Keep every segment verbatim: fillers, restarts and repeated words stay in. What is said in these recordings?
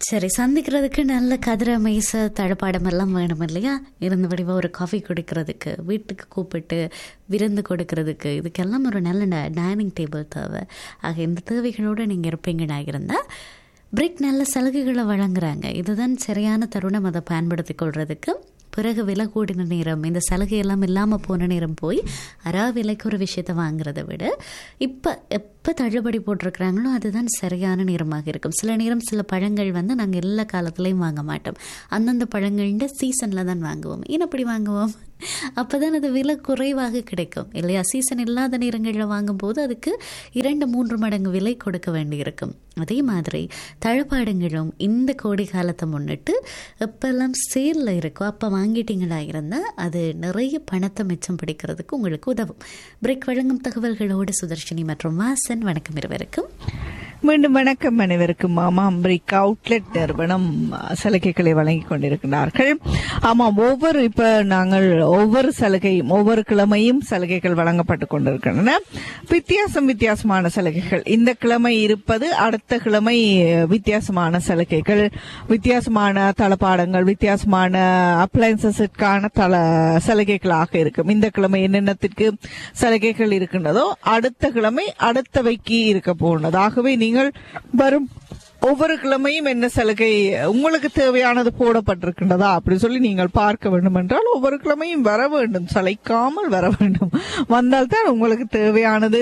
சரி, சந்திக்கிறதுக்கு நல்ல கதிரை மைச தழப்பாடம் எல்லாம் வேணும் இல்லையா? இருந்தபடி ஒரு காஃபி குடிக்கிறதுக்கு, வீட்டுக்கு கூப்பிட்டு விருந்து கொடுக்கறதுக்கு, இதுக்கெல்லாம் ஒரு நல்ல டைனிங் டேபிள் தேவை. ஆக இந்த தேவைகளோடு நீங்கள் இருப்பீங்கன்னு இருந்தால் பிரிக் நல்ல சலுகைகளை வழங்குறாங்க. இதுதான் சரியான தருணம் அதை பயன்படுத்தி கொள்றதுக்கு. பிறகு விலை கூடின நேரம், இந்த சலுகையெல்லாம் இல்லாமல் போன நேரம் போய் அரா விலைக்கு ஒரு விஷயத்தை வாங்குறதை விட இப்போ எப்போ தள்ளுபடி போட்டிருக்கிறாங்களோ அதுதான் சரியான நேரமாக இருக்கும். சில நேரம் சில பழங்கள் வந்து நாங்கள் எல்லா காலத்துலேயும் வாங்க மாட்டோம், அந்தந்த பழங்கள்ட சீசனில் தான் வாங்குவோம். ஏன் அப்படி வாங்குவோம்? அப்போ தான் அது விலை குறைவாக கிடைக்கும் இல்லையா? சீசன் இல்லாத நேரங்களில் வாங்கும்போது அதுக்கு இரண்டு மூன்று மடங்கு விலை கொடுக்க வேண்டியிருக்கும். அதே மாதிரி தழுப்பாடுங்களும் இந்த கோடை காலத்தை முன்னிட்டு எப்பெல்லாம் சேலில் இருக்கோ அப்போ வாங்கிட்டீங்களா இருந்தால் அது நிறைய பணத்தை மிச்சம் பிடிக்கிறதுக்கு உங்களுக்கு உதவும். பிரிக் வழங்கும் தகவல்களோடு சுதர்ஷினி மற்றும் வாசன். வணக்கம் இருவருக்கும். மீண்டும் வணக்கம் அனைவருக்கும். ஆமாம், பிரிக் அவுட்லெட் நிறுவனம் சலுகைகளை வழங்கி கொண்டிருக்கிறார்கள். ஆமாம், ஒவ்வொரு இப்ப நாங்கள் ஒவ்வொரு சலுகையும் ஒவ்வொரு கிழமையும் சலுகைகள் வழங்கப்பட்டு கொண்டிருக்கின்றன. வித்தியாசம் வித்தியாசமான சலுகைகள். இந்த கிழமை இருப்பது, அடுத்த கிழமை வித்தியாசமான சலுகைகள், வித்தியாசமான தளபாடங்கள், வித்தியாசமான அப்ளைன்சஸுக்கான தள சலுகைகளாக இருக்கும். இந்த கிழமை என்னென்னத்திற்கு சலுகைகள் இருக்கின்றதோ அடுத்த கிழமை அடுத்தவைக்கு இருக்க போகிறது. ஆகவே நீங்கள் வரும் ஒவ்வொரு கிழமையும் என்ன சலுகை உங்களுக்கு தேவையானது போடப்பட்டிருக்கின்றதா அப்படி சொல்லி நீங்கள் பார்க்க வேண்டும் என்றால் ஒவ்வொரு கிழமையும் வர வேண்டும், சளைக்காமல் வர வேண்டும். வந்தால்தான் உங்களுக்கு தேவையானது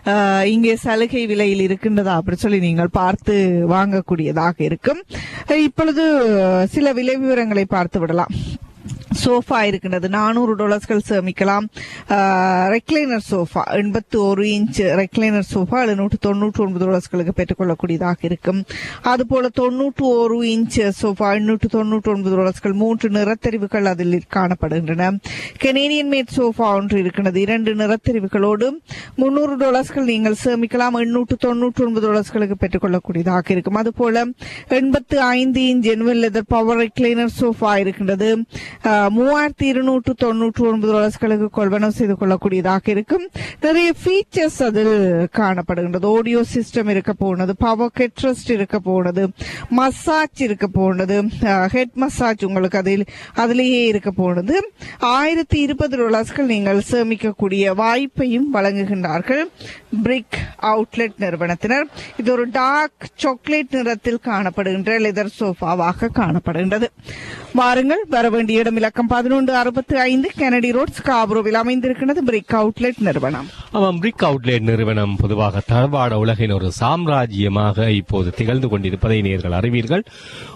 இங்கே சலுகை விலையில் இருக்கின்றதா அப்படி சொல்லி நீங்கள் பார்த்து வாங்கக்கூடியதாக இருக்கும். இப்பொழுது சில விலை விவரங்களை பார்த்து விடலாம். சோஃபா இருக்கின்றது, நானூறு டாலர்ஸ்கள் சேமிக்கலாம். ரெக்லைனர் சோஃபா எண்பத்தி ஒரு இன்ச் ரெக்லைனர் சோஃபா எழுநூற்று தொண்ணூற்றி ஒன்பது டாலர்ஸ்களுக்கு பெற்றுக்கொள்ளக்கூடியதாக இருக்கும். அதுபோல தொண்ணூற்று ஒரு இன்ச் சோஃபா எண்ணூற்று தொண்ணூற்றி ஒன்பது டாலர்ஸ்கள். மூன்று நிறத்தெரிவுகள் அதில் காணப்படுகின்றன. கெனேடியன் மேட் சோஃபா ஒன்று இருக்கின்றது, இரண்டு நிறத்தெரிவுகளோடு முன்னூறு டாலர்ஸ்கள் நீங்கள் சேமிக்கலாம். எண்ணூற்று தொண்ணூற்றி ஒன்பது டாலர்ஸ்களுக்கு பெற்றுக்கொள்ளக்கூடியதாக இருக்கும். அதுபோல எண்பத்தி ஐந்து inch ஜெனுவல் leather power recliner sofa இருக்கின்றது, மூவாயிரத்தி இருநூற்று தொண்ணூற்று ஒன்பது டாலர்ஸ்களுக்கு கொள்வனவு செய்து கொள்ளக்கூடியதாக இருக்கும். நிறைய ஃபீச்சர்ஸ் அதில் காணப்படுகின்றது. ஆடியோ சிஸ்டம் இருக்க போனது, பவர் ஹெட்ரெஸ்ட் இருக்க போனது, மசாஜ் இருக்க போனது, ஹெட் மசாஜ் உங்களுக்கு அதில் அதிலேயே இருக்க போனது. ஆயிரத்தி இருபது டாலர்ஸ்கள் நீங்கள் சேமிக்கக்கூடிய வாய்ப்பையும் வழங்குகின்றார்கள் பிரிக் அவுட்லெட் நிறுவனத்தினர். இது ஒரு டார்க் சாக்லேட் நிறத்தில் காணப்படுகின்ற லெதர் சோஃபாவாக காணப்படுகின்றது. வாருங்கள், வர வேண்டிய இடம் இலக்கம் பதினொன்று அறுபத்தி ஐந்து கெனடி ரோட், ஸ்காப்ரோவில் அமைந்திருக்கிறது பிரிக் அவுட்லெட் நிறுவனம். ஆமாம், பிரிக் அவுட்லெட் நிறுவனம் பொதுவாக தளவாட உலகின் ஒரு சாம்ராஜ்யமாக இப்போது திகழ்ந்து கொண்டிருப்பதை நேர்கள் அறிவீர்கள்.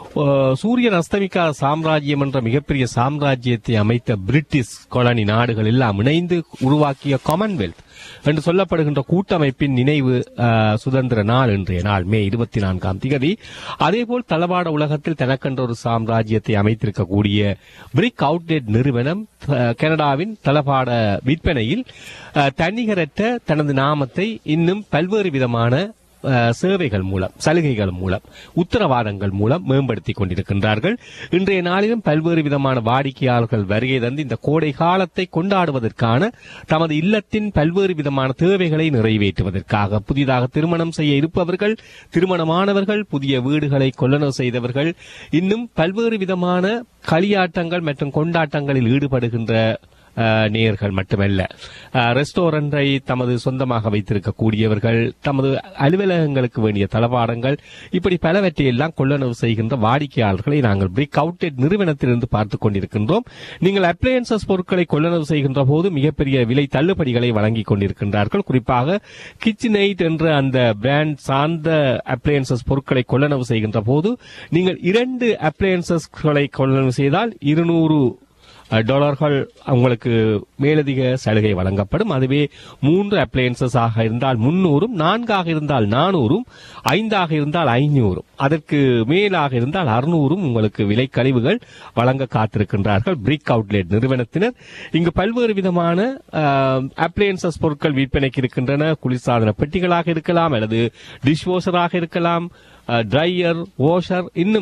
சூரியன் அஸ்தமிக்காத சாம்ராஜ்யம் என்ற மிகப்பெரிய சாம்ராஜ்யத்தை அமைத்த பிரிட்டிஷ் காலனி நாடுகள் எல்லாம் இணைந்து உருவாக்கிய காமன்வெல்த் என்று சொல்லப்படுகின்ற கூட்டமைப்பின் நினைவு சுதந்திர நாள் இன்றைய நாள் மே இருபத்தி நான்காம் திகதி. அதேபோல் தளவாட உலகத்தில் தனக்கென்ற ஒரு சாம்ராஜ்யத்தை அமைத்திருக்கக்கூடிய பிரிக் அவுட்லெட் நிறுவனம் கனடாவின் தளபாட விற்பனையில் தன்னிகரற்ற தனது நாமத்தை இன்னும் பல்வேறு விதமான சேவைகள் மூலம், சலுகைகள் மூலம், உத்தரவாதங்கள் மூலம் மேம்படுத்திக் கொண்டிருக்கின்றார்கள். இன்றைய நாளிலும் பல்வேறு விதமான வாடிக்கையாளர்கள் வருகை தந்து இந்த கோடை காலத்தை கொண்டாடுவதற்கான தமது இல்லத்தின் பல்வேறு விதமான தேவைகளை நிறைவேற்றுவதற்காக புதிதாக திருமணம் செய்ய இருப்பவர்கள், திருமணமானவர்கள், புதிய வீடுகளை கொள்ளளவு செய்தவர்கள், இன்னும் பல்வேறு விதமான களியாட்டங்கள் மற்றும் கொண்டாட்டங்களில் ஈடுபடுகின்ற நேயர்கள் மட்டுமல்ல, ரெஸ்டாரண்டை தமது சொந்தமாக வைத்திருக்கக்கூடியவர்கள், தமது அலுவலகங்களுக்கு வேண்டிய தளபாடங்கள், இப்படி பலவற்றை எல்லாம் கொள்ளளவு செய்கின்ற வாடிக்கையாளர்களை நாங்கள் பிரிக் அவுட்லெட் நிறுவனத்திலிருந்து பார்த்துக் கொண்டிருக்கின்றோம். நீங்கள் அப்ளையன்சஸ் பொருட்களை கொள்ளளவு செய்கின்ற போது மிகப்பெரிய விலை தள்ளுபடிகளை வழங்கிக் கொண்டிருக்கின்றார்கள். குறிப்பாக கிச்சன் எயிட் என்ற அந்த பிராண்ட் சார்ந்த அப்ளையன்சஸ் பொருட்களை கொள்ளளவு செய்கின்ற போது நீங்கள் இரண்டு அப்ளையன்சஸ்களை கொள்ளளவு செய்தால் இருநூறு டாலர்கள் உங்களுக்கு மேலதிக சலுகை வழங்கப்படும். அதுவே மூன்று அப்ளையன்சஸ் ஆக இருந்தால் முன்னூறும், நான்காக இருந்தால் நானூறும், ஐந்தாக இருந்தால் ஐநூறும், அதற்கு மேலாக இருந்தால் அறுநூறும் உங்களுக்கு விலை கழிவுகள் வழங்க காத்திருக்கின்றார்கள் பிரிக் அவுட்லெட் நிறுவனத்தினர். இங்கு பல்வேறு விதமான அப்ளையன்சஸ் பொருட்கள் விற்பனைக்கு இருக்கின்றன. குளிர்சாதன பெட்டிகளாக இருக்கலாம், அல்லது டிஷ் வாஷராக இருக்கலாம், ட்ரையர், வாஷர், இன்னும்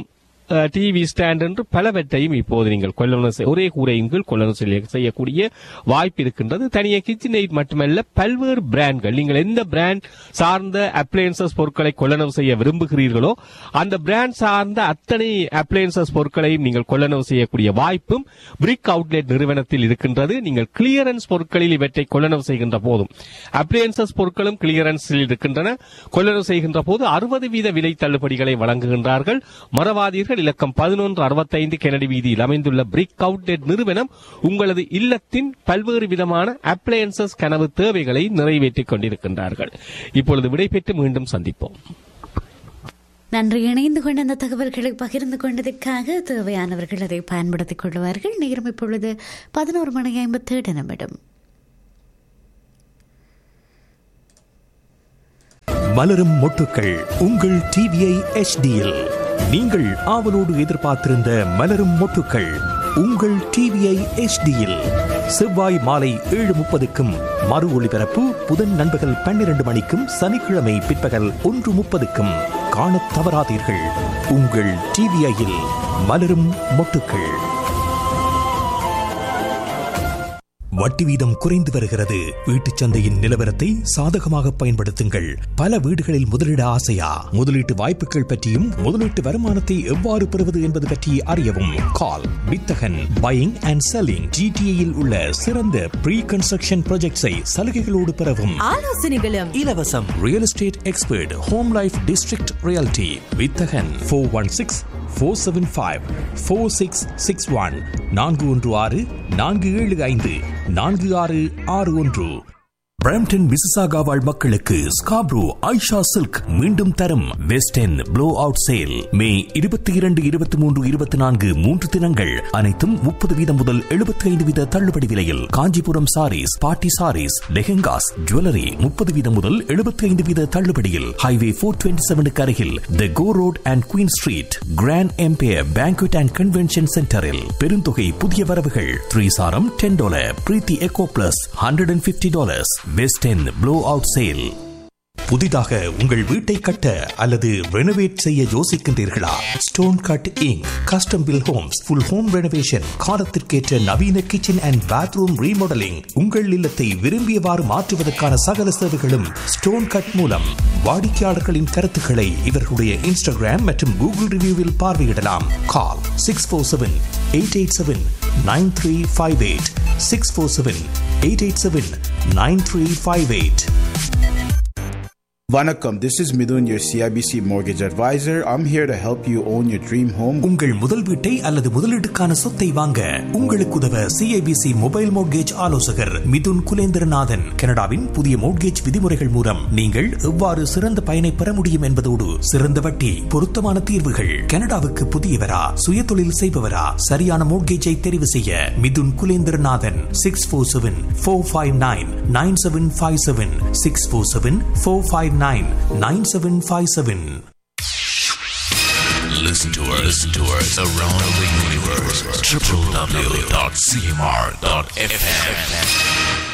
டிவி ஸ்டாண்ட் என்று பலவற்றையும் இப்போது நீங்கள் கொள்ளளவு ஒரே கூரையின் கீழ் கொள்ளளவு செய்யக்கூடிய வாய்ப்பு இருக்கின்றது. தனியாக கிச்சன் எய்ட் மட்டுமல்ல, பல்வேறு பிராண்ட்கள், நீங்கள் எந்த பிராண்ட் சார்ந்த அப்ளையன்சஸ் பொருட்களை கொள்ளளவு செய்ய விரும்புகிறீர்களோ அந்த பிராண்ட் சார்ந்த அத்தனை அப்ளையன்சஸ் பொருட்களையும் நீங்கள் கொள்ளளவு செய்யக்கூடிய வாய்ப்பும் பிரிக் அவுட்லெட் நிறுவனத்தில் இருக்கின்றது. நீங்கள் கிளியரன்ஸ் பொருட்களில் இவற்றை கொள்ளளவு செய்கின்ற போதும், அப்ளையன்சஸ் பொருட்களும் கிளியரன்ஸில் இருக்கின்றன, கொள்ளளவு செய்கின்ற போது அறுபது வீத விலை தள்ளுபடிகளை வழங்குகின்றார்கள். மறவாதீர்கள், இலக்கம் பதினொன்று அறுபத்தைந்து கெனடி வீதியில் அமைந்துள்ள பிரிக் அவுட்லெட் நிறுவனம் உங்களது இல்லத்தின் பல்வேறு விதமான அப்ளையன்சஸ் கனவு தேவைகளை நிறைவேற்றிக் கொண்டிருக்கின்றார்கள். இப்பொழுது விடைபெற்று மீண்டும் சந்திப்போம். நன்றி. இணைந்து கொண்ட அந்த தகவல்களை பகிர்ந்து கொண்டதற்காக தேவையானவர்கள் அதை பயன்படுத்திக் கொள்வார்கள். நேரம் இப்பொழுது பதினோரு மணி ஐம்பத்தி ஏழு நிமிடம். மலரும் மொட்டுக்கள் உங்கள் டிவிஐ எச்டியில் நீங்கள் ஆவலோடு எதிர்பார்த்திருந்த மலரும் மொட்டுக்கள் உங்கள் டிவிஐ எச்டியில் செவ்வாய் மாலை ஏழு முப்பதுக்கும் மறு ஒளிபரப்பு புதன் நண்பகல் பன்னிரண்டு மணிக்கும் சனிக்கிழமை பிற்பகல் ஒன்று முப்பதுக்கும் காணத் தவறாதீர்கள். உங்கள் டிவிஐயில் மலரும் மொட்டுக்கள். வட்டி வீதம் குறைந்து வருகிறது. வீட்டுச் சந்தையின் நிலவரத்தை சாதகமாக பயன்படுத்துங்கள். பல வீடுகளில் முதலீடு ஆசையா? முதலீட்டு வாய்ப்புகள் பற்றியும் முதலீட்டு வருமானத்தை எவ்வாறு பெறுவது என்பது பற்றி அறியவும் கால் வித்தகன் பையிங் அண்ட் செல்லிங். ஜிடிஏயில் உள்ள சிறந்த ப்ரீ கன்ஸ்ட்ரக்ஷன் ப்ராஜெக்ட்ஸை சலுகைகளோடு பெறவும் ஆலோசனைகளும் இலவசம். Real estate expert home life district reality வித்தகன் four one six four seven five four six six one நான்கு ஒன்று ஆறு நான்கு ஏழு ஐந்து நான்கு ஆறு ஆறு ஒன்று. பிரம்டன் மிசிசாகா வாழ் மக்களுக்கு ஸ்காப்ரோ ஐஷா சில்க் மீண்டும் தரும் west end flow out sale. மே இருபத்தி இரண்டு இருபத்தி மூன்று இருபத்தி நான்கு மூன்று தினங்கள் அனைத்தும் முப்பது வீதம் முதல் எழுபத்தி ஐந்து வீத தள்ளுபடி விலையில். காஞ்சிபுரம் சாரீஸ், பாட்டி சாரீஸ், லெஹெங்காஸ், ஜுவல்லரி முப்பது வீதம் முதல் எழுபத்தி ஐந்து வீத தள்ளுபடியில். ஹைவே போர் டுவெண்ட்டி செவனுக்கு அருகில் தி கோ road and queen street grand empire banquet and convention சென்டரில் பெருந்தொகை புதிய வரவுகள். த்ரீ சாரம் ten dollar, Preethi echo plus hundred and fifty dollars. West end flow out sale. புதிதாக உங்கள் வீட்டை கட்ட அல்லது ரெனோவேட் செய்ய யோசிக்கின்றீர்களா? Stone cut ink custom bill Holmes full home renovation, காலத்திற்கேற்ற நவீன கிச்சன் அண்ட் பாத்ரூம் ரீமாடலிங், உங்கள் இல்லத்தை விரும்பியவாறு மாற்றுவதற்கான சகல சேவைகளும் ஸ்டோன் கட் மூலம். வாடிக்கையாளர்களின் கருத்துக்களை இவர்களுடைய இன்ஸ்டாகிராம் மற்றும் கூகுள் ரிவ்யூவில் பார்வையிடலாம். கால் six four seven eight eight seven nine three five eight six four seven eight eight seven nine three five eight. Vanakkam, this is Midun, your C I B C mortgage advisor. I'm here to help you own your dream home. உங்கள் முதல் வீட்டை அல்லது முதலீட்டுக்கான சொத்தை வாங்க உங்களுக்கு உதவ C I B C mobile mortgage ஆலோசகர் மிதுன் குலேந்திரநாதன். கனடாவின் புதிய மோட்கேஜ் விதிமுறைகள் மூலம் நீங்கள் எவ்வாறு சிறந்த பயனை பெற முடியும் என்பதோடு சிறந்த வட்டி, பொருத்தமான தீர்வுகள். கனடாவுக்கு புதியவரா, சுய தொழில் செய்பவரா, சரியான மோட்கேஜை தெரிவு செய்ய Mithun Kulendranathan. Six four seven four five nine nine seven five seven six four seven four five nine nine seven five seven. Listen to us, listen to us around the universe. w w w dot c m r dot f m